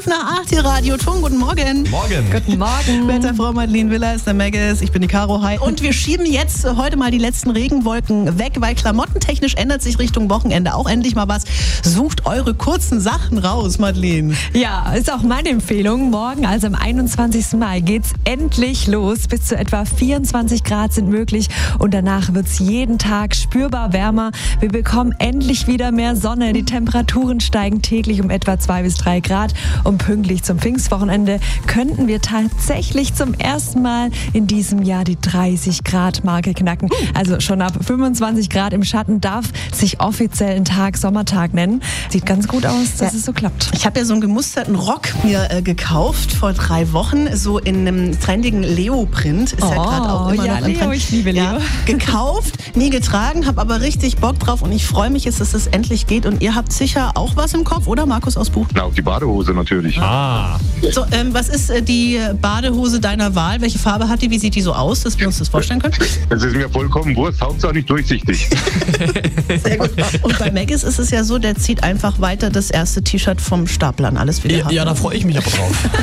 nach 8 hier Radio Ton. Guten Morgen. Morgen. Guten Morgen. Wetterfrau Madeleine Willer ist der Meggis, ich bin die Caro. Hi. Und wir schieben jetzt heute mal die letzten Regenwolken weg, weil klamottentechnisch ändert sich Richtung Wochenende auch endlich mal was. Sucht eure kurzen Sachen raus, Madeleine. Ja, ist auch meine Empfehlung. Morgen, also am 21. Mai, geht's endlich los. Bis zu etwa 24 Grad sind möglich und danach wird's jeden Tag spürbar wärmer. Wir bekommen endlich wieder mehr Sonne. Die Temperaturen steigen täglich um etwa 2 bis 3 Grad. Und pünktlich zum Pfingstwochenende könnten wir tatsächlich zum ersten Mal in diesem Jahr die 30-Grad-Marke knacken. Also schon ab 25 Grad im Schatten darf sich offiziell ein Tag Sommertag nennen. Sieht ganz gut aus, dass es so klappt. Ich habe ja so einen gemusterten Rock mir gekauft vor 3 Wochen, so in einem trendigen Leo-Print. Ist ja gerade auch immer noch im Leo, Trend. ich liebe Leo. Ja, gekauft, nie getragen, habe aber richtig Bock drauf und ich freue mich jetzt, dass es endlich geht. Und ihr habt sicher auch was im Kopf, oder Markus aus Buch? Na, auch die Badehose natürlich. So, was ist die Badehose deiner Wahl? Welche Farbe hat die? Wie sieht die so aus, dass wir uns das vorstellen können? Das ist mir vollkommen Wurst, Hauptsache nicht durchsichtig. Sehr gut. Und bei Meggis ist es ja so, der zieht einfach weiter das erste T-Shirt vom Stapel an. Alles wieder. Ja, da freue ich mich aber drauf.